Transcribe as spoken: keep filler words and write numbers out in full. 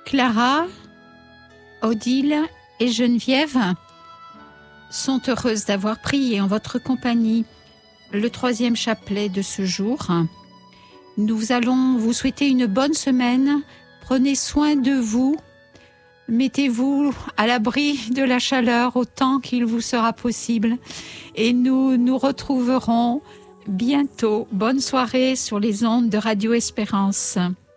Clara, Odile et Geneviève sont heureuses d'avoir prié en votre compagnie le troisième chapelet de ce jour. Nous allons vous souhaiter une bonne semaine. Prenez soin de vous. Mettez-vous à l'abri de la chaleur autant qu'il vous sera possible. Et nous nous retrouverons bientôt. Bonne soirée sur les ondes de Radio Espérance.